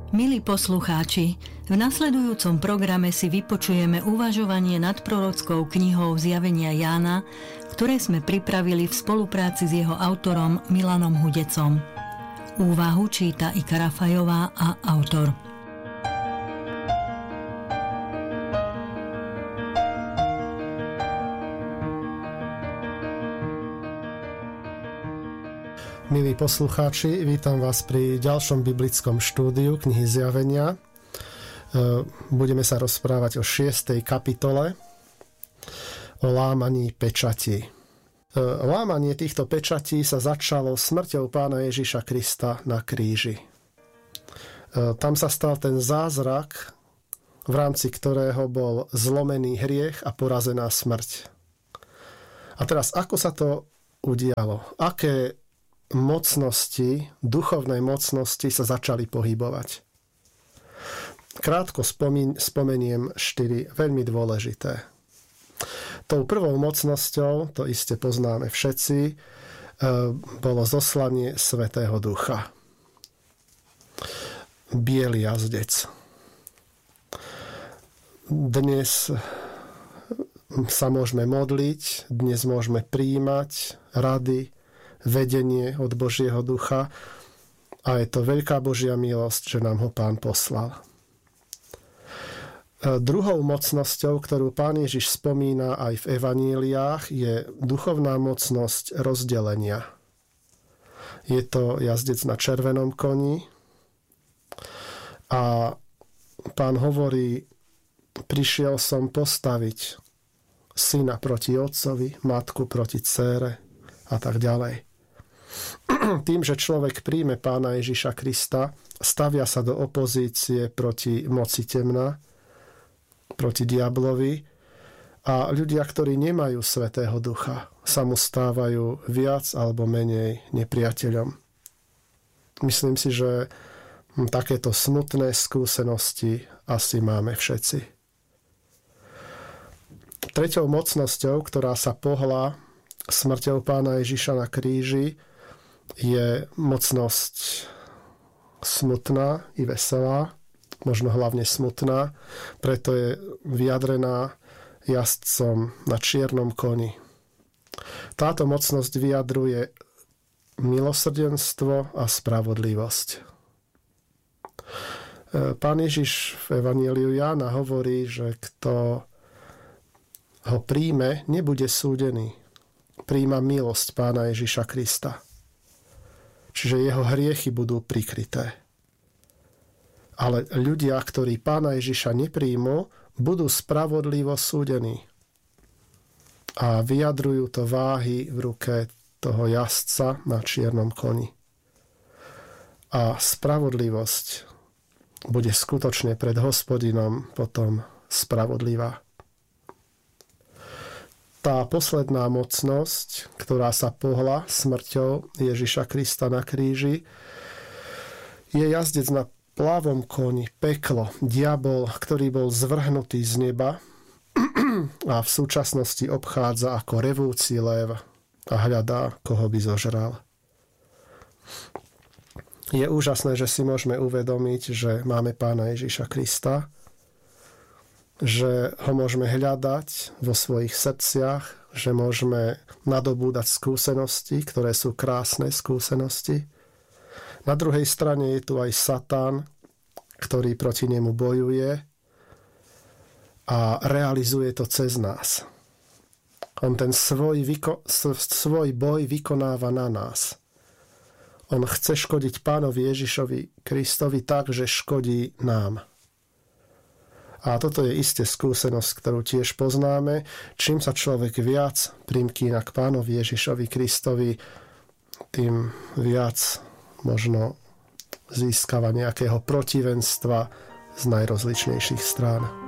Milí poslucháči, v nasledujúcom programe si vypočujeme uvažovanie nad prorockou knihou Zjavenia Jána, ktoré sme pripravili v spolupráci s jeho autorom Milanom Hudecom. Úvahu číta Ika Rafajová a autor. Milí poslucháči, vítam vás pri ďalšom biblickom štúdiu knihy Zjavenia. Budeme sa rozprávať o 6. kapitole, o lámaní pečatí. Lámanie týchto pečatí sa začalo smrťou Pána Ježiša Krista na kríži. Tam sa stal ten zázrak, v rámci ktorého bol zlomený hriech a porazená smrť. A teraz, ako sa to udialo? Aké mocnosti, duchovnej mocnosti sa začali pohybovať? Krátko spomeniem 4 veľmi dôležité. Tou prvou mocnosťou, to iste poznáme všetci, bolo zoslanie Svätého Ducha. Biely jazdec. Dnes sa môžeme modliť, dnes môžeme prijímať rady, vedenie od Božieho Ducha a je to veľká Božia milosť, že nám ho Pán poslal. Druhou mocnosťou, ktorú Pán Ježiš spomína aj v evaníliách, je duchovná mocnosť rozdelenia. Je to jazdec na červenom koni a Pán hovorí: prišiel som postaviť syna proti otcovi, matku proti dcére a tak ďalej. Tým, že človek príjme Pána Ježiša Krista, stavia sa do opozície proti moci temna, proti diablovi, a ľudia, ktorí nemajú Svätého Ducha, sa mu stávajú viac alebo menej nepriateľom. Myslím si, že takéto smutné skúsenosti asi máme všetci. Treťou mocnosťou, ktorá sa pohla smrťou Pána Ježiša na kríži, je mocnosť smutná i veselá, možno hlavne smutná, preto je vyjadrená jazdcom na čiernom koni. Táto mocnosť vyjadruje milosrdenstvo a spravodlivosť. Pán Ježiš v evaníliu Jána hovorí, že kto ho príjme, nebude súdený. Príjma milosť Pána Ježiša Krista. Čiže jeho hriechy budú prikryté. Ale ľudia, ktorí Pána Ježiša nepríjmu, budú spravodlivo súdení. A vyjadrujú to váhy v ruke toho jazdca na čiernom koni. A spravodlivosť bude skutočne pred Hospodinom potom spravodlivá. Tá posledná mocnosť, ktorá sa pohla smrťou Ježiša Krista na kríži, je jazdec na plavom koni, peklo, diabol, ktorý bol zvrhnutý z neba a v súčasnosti obchádza ako revúci lev a hľadá, koho by zožral. Je úžasné, že si môžeme uvedomiť, že máme Pána Ježiša Krista, že ho môžeme hľadať vo svojich srdciach, že môžeme nadobúdať skúsenosti, ktoré sú krásne skúsenosti. Na druhej strane je tu aj Satan, ktorý proti nemu bojuje a realizuje to cez nás. On ten svoj boj vykonáva na nás. On chce škodiť Pánovi Ježišovi Kristovi tak, že škodí nám. A toto je isté skúsenosť, ktorú tiež poznáme. Čím sa človek viac primkýna k Pánovi Ježišovi Kristovi, tým viac možno získava nejakého protivenstva z najrozličnejších strán.